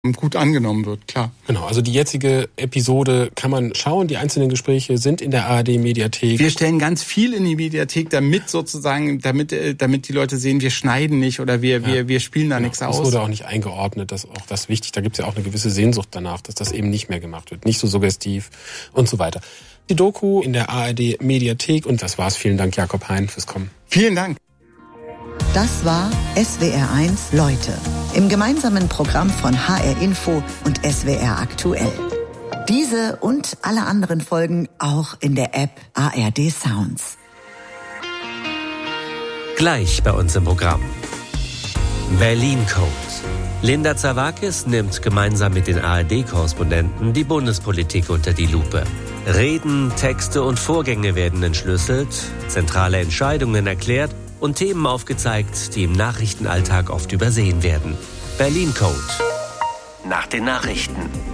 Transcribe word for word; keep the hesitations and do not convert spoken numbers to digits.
gut angenommen wird, klar. Genau, also die jetzige Episode kann man schauen. Die einzelnen Gespräche sind in der A R D-Mediathek. Wir stellen ganz viel in die Mediathek, damit sozusagen, damit damit die Leute sehen, wir schneiden nicht oder wir ja. wir wir spielen da genau. nichts aus. Das wurde auch nicht eingeordnet, das ist auch das wichtig. Da gibt es ja auch eine gewisse Sehnsucht danach, dass das eben nicht mehr gemacht wird. Nicht so suggestiv und so weiter. Die Doku in der A R D-Mediathek und das war's. Vielen Dank, Jakob Hein, fürs Kommen. Vielen Dank. Das war S W R eins Leute im gemeinsamen Programm von H R Info und S W R Aktuell. Diese und alle anderen Folgen auch in der App A R D Sounds. Gleich bei uns im Programm. Berlin Code. Linda Zerwakis nimmt gemeinsam mit den A R D-Korrespondenten die Bundespolitik unter die Lupe. Reden, Texte und Vorgänge werden entschlüsselt, zentrale Entscheidungen erklärt und Themen aufgezeigt, die im Nachrichtenalltag oft übersehen werden. Berlin Code. Nach den Nachrichten.